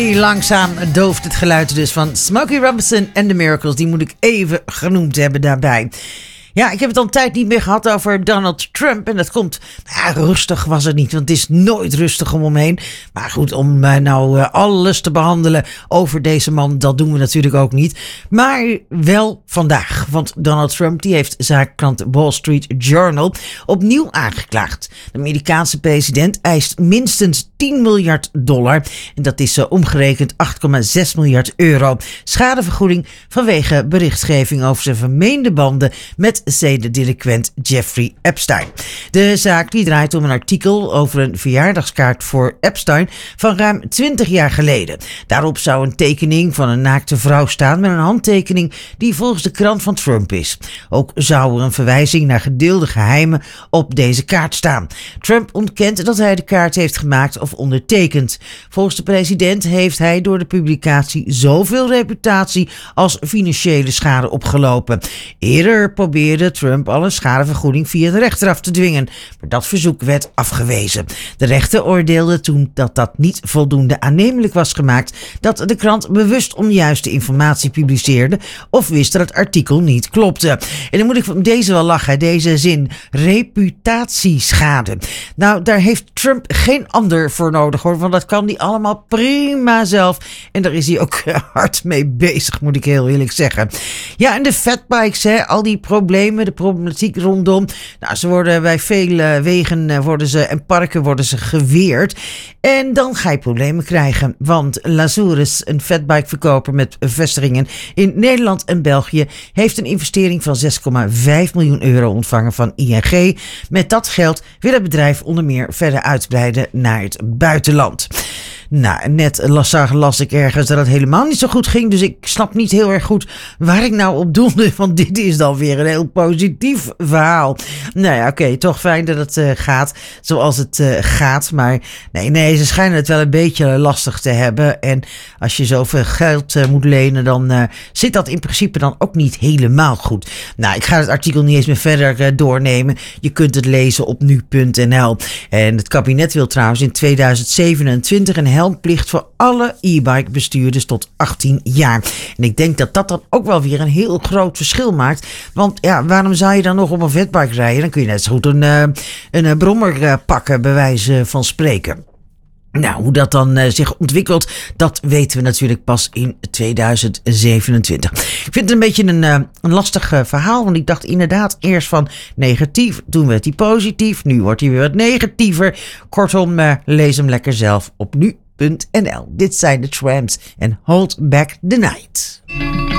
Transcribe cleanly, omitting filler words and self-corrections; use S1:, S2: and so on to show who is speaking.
S1: Langzaam dooft het geluid dus van Smokey Robinson en The Miracles. Die moet ik even genoemd hebben daarbij. Ja, ik heb het al een tijd niet meer gehad over Donald Trump. En dat komt, rustig was het niet, want het is nooit rustig om hem heen. Maar goed, om alles te behandelen over deze man, dat doen we natuurlijk ook niet. Maar wel vandaag, want Donald Trump die heeft zaakkrant Wall Street Journal opnieuw aangeklaagd. De Amerikaanse president eist minstens $10 miljard. En dat is omgerekend €8,6 miljard. Schadevergoeding vanwege berichtgeving over zijn vermeende banden met zedendelinquent Jeffrey Epstein. De zaak die draait om een artikel over een verjaardagskaart voor Epstein van ruim 20 jaar geleden. Daarop zou een tekening van een naakte vrouw staan met een handtekening die volgens de krant van Trump is. Ook zou er een verwijzing naar gedeelde geheimen op deze kaart staan. Trump ontkent dat hij de kaart heeft gemaakt of ondertekend. Volgens de president heeft hij door de publicatie zoveel reputatie als financiële schade opgelopen. Eerder probeerde Trump al een schadevergoeding via de rechter af te dwingen, maar dat verzoek werd afgewezen. De rechter oordeelde toen dat dat niet voldoende aannemelijk was gemaakt, dat de krant bewust onjuiste informatie publiceerde of wist dat het artikel niet klopte. En dan moet ik van deze wel lachen, deze zin, reputatieschade. Nou, daar heeft Trump geen ander voor nodig hoor, want dat kan hij allemaal prima zelf en daar is hij ook hard mee bezig, moet ik heel eerlijk zeggen. Ja, en de fatbikes, al die problemen, de problematiek rondom. Nou, ze worden bij vele wegen en parken worden ze geweerd. En dan ga je problemen krijgen. Want Lazurus, een fatbikeverkoper met vestigingen in Nederland en België, heeft een investering van €6,5 miljoen ontvangen van ING. Met dat geld wil het bedrijf onder meer verder uitbreiden naar het buitenland. Nou, net las ik ergens dat het helemaal niet zo goed ging. Dus ik snap niet heel erg goed waar ik nou op doelde. Want dit is dan weer een heel positief verhaal. Nou ja, oké, toch fijn dat het gaat zoals het gaat. Maar nee, ze schijnen het wel een beetje lastig te hebben. En als je zoveel geld moet lenen, dan zit dat in principe dan ook niet helemaal goed. Nou, ik ga het artikel niet eens meer verder doornemen. Je kunt het lezen op nu.nl. En het kabinet wil trouwens in 2027 een helmplicht voor alle e-bike bestuurders tot 18 jaar. En ik denk dat dat dan ook wel weer een heel groot verschil maakt. Want ja, waarom zou je dan nog op een fatbike rijden? Dan kun je net zo goed een brommer pakken, bij wijze van spreken. Nou, hoe dat dan zich ontwikkelt, dat weten we natuurlijk pas in 2027. Ik vind het een beetje een lastig verhaal, want ik dacht inderdaad eerst van negatief, toen werd hij positief, nu wordt hij weer wat negatiever. Kortom, lees hem lekker zelf op nu.nl. Dit zijn de Tramps en Hold Back the Night.